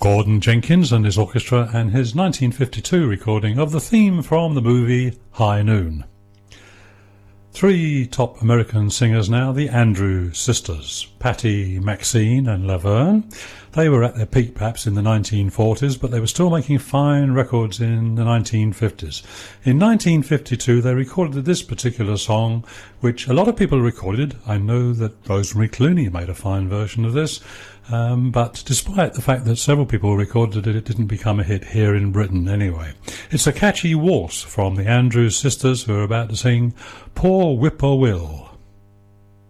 Gordon Jenkins and his orchestra and his 1952 recording of the theme from the movie High Noon. Three top American singers now, the Andrews Sisters, Patti, Maxine and Laverne. They were at their peak perhaps in the 1940s, but they were still making fine records in the 1950s. In 1952 they recorded this particular song, which a lot of people recorded. I know that Rosemary Clooney made a fine version of this, but despite the fact that several people recorded it, it didn't become a hit here in Britain anyway. It's a catchy waltz from the Andrews Sisters, who are about to sing Poor Whippoorwill.